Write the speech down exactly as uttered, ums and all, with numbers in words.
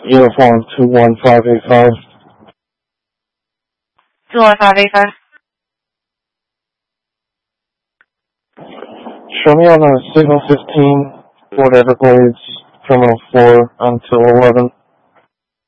Uniform two one five eight five. two one five eight five. Show me on a Signal fifteen, Ford Everglades, Terminal four until eleven.